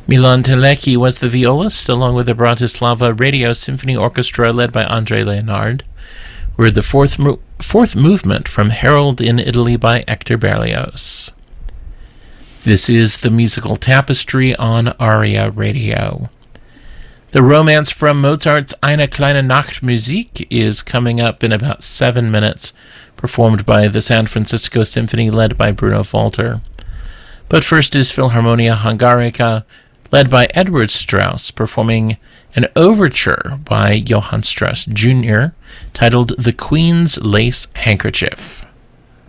Milan Telecki was the violist, along with the Bratislava Radio Symphony Orchestra led by André Leonard. We're the fourth movement from Harold in Italy by Hector Berlioz. This is the Musical Tapestry on ARIA Radio. The romance from Mozart's Eine kleine Nachtmusik is coming up in about 7 minutes, performed by the San Francisco Symphony led by Bruno Walter. But first is Philharmonia Hungarica, led by Edward Strauss, performing an overture by Johann Strauss Jr., titled The Queen's Lace Handkerchief.